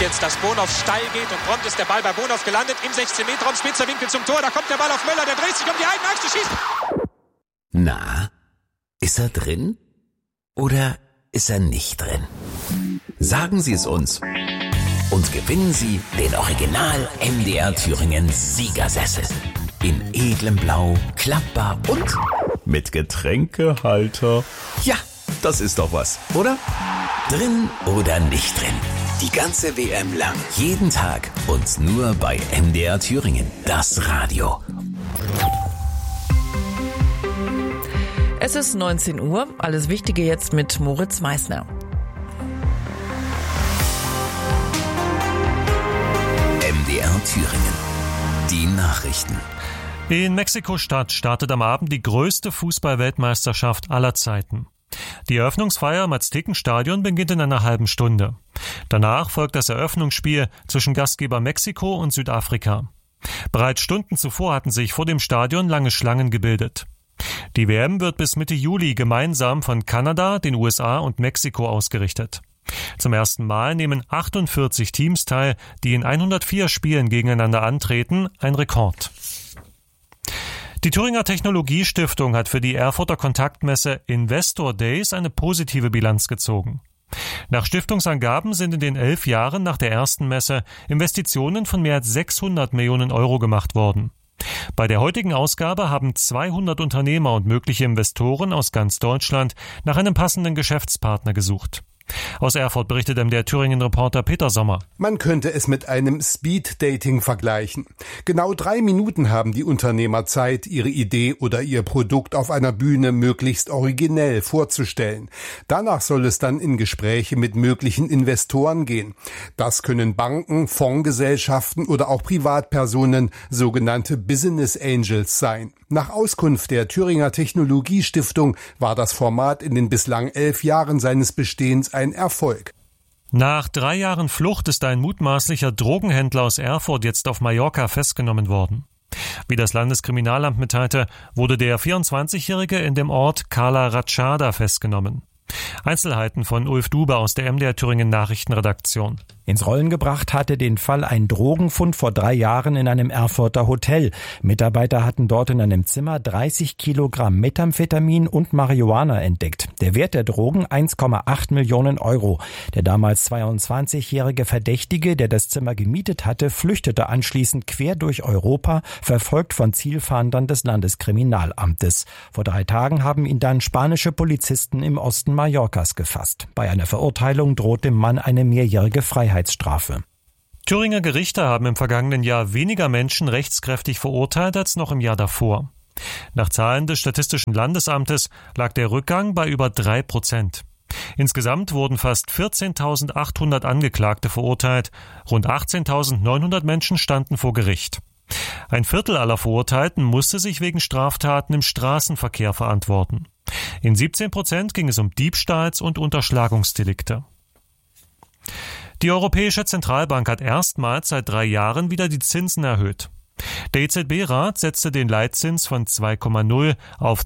jetzt, dass Bonhoff steil geht und prompt ist der Ball bei Bonhoff gelandet im 16-Meter-Raum, spitzer Winkel zum Tor, da kommt der Ball auf Möller, der dreht sich um die eigene Achse, schießt. Na, ist er drin oder ist er nicht drin? Sagen Sie es uns und gewinnen Sie den Original MDR Thüringen Siegersessel. In edlem Blau, klappbar und mit Getränkehalter. Ja, das ist doch was, oder? Drin oder nicht drin? Die ganze WM lang, jeden Tag und nur bei MDR Thüringen, das Radio. Es ist 19 Uhr, alles Wichtige jetzt mit Moritz Meissner. MDR Thüringen, die Nachrichten. In Mexiko-Stadt startet am Abend die größte Fußball-Weltmeisterschaft aller Zeiten. Die Eröffnungsfeier im Aztekenstadion beginnt in einer halben Stunde. Danach folgt das Eröffnungsspiel zwischen Gastgeber Mexiko und Südafrika. Bereits Stunden zuvor hatten sich vor dem Stadion lange Schlangen gebildet. Die WM wird bis Mitte Juli gemeinsam von Kanada, den USA und Mexiko ausgerichtet. Zum ersten Mal nehmen 48 Teams teil, die in 104 Spielen gegeneinander antreten, ein Rekord. Die Thüringer Technologiestiftung hat für die Erfurter Kontaktmesse Investor Days eine positive Bilanz gezogen. Nach Stiftungsangaben sind in den 11 Jahren nach der ersten Messe Investitionen von mehr als 600 Millionen Euro gemacht worden. Bei der heutigen Ausgabe haben 200 Unternehmer und mögliche Investoren aus ganz Deutschland nach einem passenden Geschäftspartner gesucht. Aus Erfurt berichtet der Thüringen-Reporter Peter Sommer. Man könnte es mit einem Speed-Dating vergleichen. Genau 3 Minuten haben die Unternehmer Zeit, ihre Idee oder ihr Produkt auf einer Bühne möglichst originell vorzustellen. Danach soll es dann in Gespräche mit möglichen Investoren gehen. Das können Banken, Fondsgesellschaften oder auch Privatpersonen, sogenannte Business Angels sein. Nach Auskunft der Thüringer Technologiestiftung war das Format in den bislang 11 Jahren seines Bestehens ein Erfolg. Nach 3 Jahren Flucht ist ein mutmaßlicher Drogenhändler aus Erfurt jetzt auf Mallorca festgenommen worden. Wie das Landeskriminalamt mitteilte, wurde der 24-Jährige in dem Ort Cala Ratxada festgenommen. Einzelheiten von Ulf Dube aus der MDR Thüringen Nachrichtenredaktion. Ins Rollen gebracht hatte den Fall ein Drogenfund vor 3 Jahren in einem Erfurter Hotel. Mitarbeiter hatten dort in einem Zimmer 30 Kilogramm Methamphetamin und Marihuana entdeckt. Der Wert der Drogen 1,8 Millionen Euro. Der damals 22-jährige Verdächtige, der das Zimmer gemietet hatte, flüchtete anschließend quer durch Europa, verfolgt von Zielfahndern des Landeskriminalamtes. Vor 3 Tagen haben ihn dann spanische Polizisten im Osten Mallorcas gefasst. Bei einer Verurteilung droht dem Mann eine mehrjährige Freiheitsstrafe. Thüringer Gerichte haben im vergangenen Jahr weniger Menschen rechtskräftig verurteilt als noch im Jahr davor. Nach Zahlen des Statistischen Landesamtes lag der Rückgang bei über 3%. Insgesamt wurden fast 14.800 Angeklagte verurteilt, rund 18.900 Menschen standen vor Gericht. Ein Viertel aller Verurteilten musste sich wegen Straftaten im Straßenverkehr verantworten. In 17% ging es um Diebstahls- und Unterschlagungsdelikte. Die Europäische Zentralbank hat erstmals seit 3 Jahren wieder die Zinsen erhöht. Der EZB-Rat setzte den Leitzins von 2,0 auf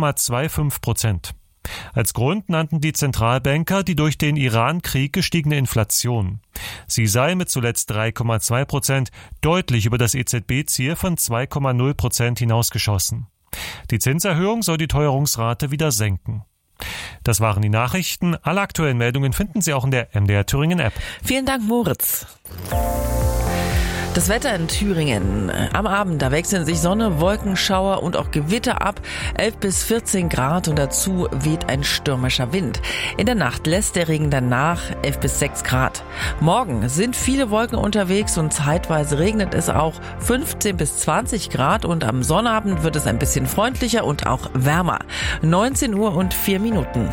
2,25%. Als Grund nannten die Zentralbanker die durch den Iran-Krieg gestiegene Inflation. Sie sei mit zuletzt 3,2% deutlich über das EZB-Ziel von 2,0% hinausgeschossen. Die Zinserhöhung soll die Teuerungsrate wieder senken. Das waren die Nachrichten. Alle aktuellen Meldungen finden Sie auch in der MDR Thüringen App. Vielen Dank, Moritz. Das Wetter in Thüringen. Am Abend, da wechseln sich Sonne, Wolkenschauer und auch Gewitter ab. 11 bis 14 Grad und dazu weht ein stürmischer Wind. In der Nacht lässt der Regen dann nach, 11 bis 6 Grad. Morgen sind viele Wolken unterwegs und zeitweise regnet es auch, 15 bis 20 Grad und am Sonnabend wird es ein bisschen freundlicher und auch wärmer. 19 Uhr und 4 Minuten.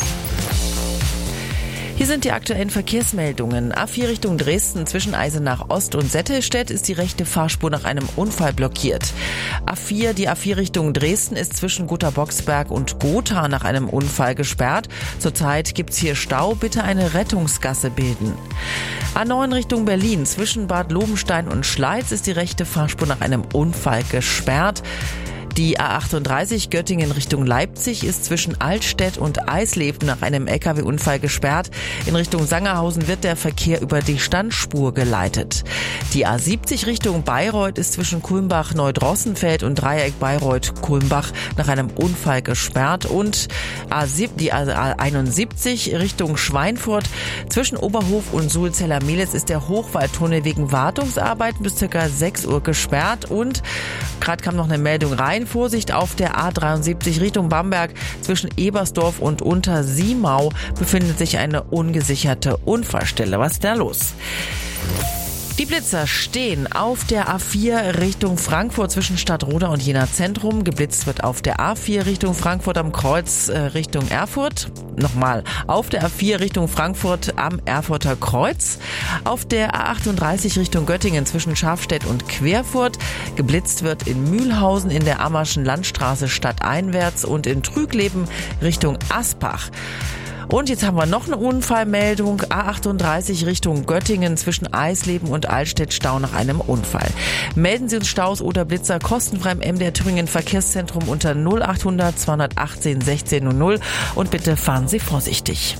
Hier sind die aktuellen Verkehrsmeldungen. A4 Richtung Dresden zwischen Eisenach Ost und Settelstedt ist die rechte Fahrspur nach einem Unfall blockiert. Die A4 Richtung Dresden ist zwischen Gotha-Boxberg und Gotha nach einem Unfall gesperrt. Zurzeit gibt's hier Stau, bitte eine Rettungsgasse bilden. A9 Richtung Berlin zwischen Bad Lobenstein und Schleiz ist die rechte Fahrspur nach einem Unfall gesperrt. Die A38 Göttingen Richtung Leipzig ist zwischen Altstedt und Eisleben nach einem LKW-Unfall gesperrt. In Richtung Sangerhausen wird der Verkehr über die Standspur geleitet. Die A70 Richtung Bayreuth ist zwischen Kulmbach-Neudrossenfeld und Dreieck Bayreuth-Kulmbach nach einem Unfall gesperrt. Und die A71 Richtung Schweinfurt zwischen Oberhof und Sulzeller-Mehlis ist der Hochwaldtunnel wegen Wartungsarbeiten bis ca. 6 Uhr gesperrt. Und gerade kam noch eine Meldung rein. Vorsicht auf der A73 Richtung Bamberg. Zwischen Ebersdorf und Untersiemau befindet sich eine ungesicherte Unfallstelle. Was ist da los? Die Blitzer stehen auf der A4 Richtung Frankfurt zwischen Stadtroda und Jena Zentrum. Geblitzt wird auf der A4 Richtung Frankfurt am Kreuz Richtung Erfurt. Nochmal, auf der A4 Richtung Frankfurt am Erfurter Kreuz. Auf der A38 Richtung Göttingen zwischen Schafstedt und Querfurt. Geblitzt wird in Mühlhausen in der Ammerschen Landstraße stadteinwärts und in Trügleben Richtung Aspach. Und jetzt haben wir noch eine Unfallmeldung. A38 Richtung Göttingen zwischen Eisleben und Altstedt Stau nach einem Unfall. Melden Sie uns Staus oder Blitzer kostenfrei im MDR Thüringen Verkehrszentrum unter 0800 218 1600 und bitte fahren Sie vorsichtig.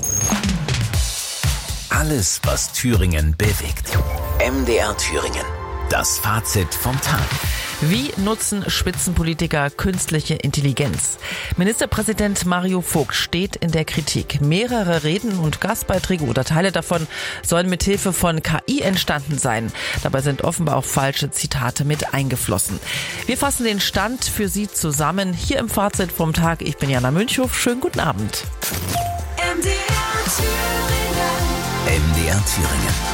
Alles, was Thüringen bewegt. MDR Thüringen. Das Fazit vom Tag. Wie nutzen Spitzenpolitiker künstliche Intelligenz? Ministerpräsident Mario Vogt steht in der Kritik. Mehrere Reden und Gastbeiträge oder Teile davon sollen mithilfe von KI entstanden sein. Dabei sind offenbar auch falsche Zitate mit eingeflossen. Wir fassen den Stand für Sie zusammen hier im Fazit vom Tag. Ich bin Jana Münchow. Schönen guten Abend. MDR Thüringen.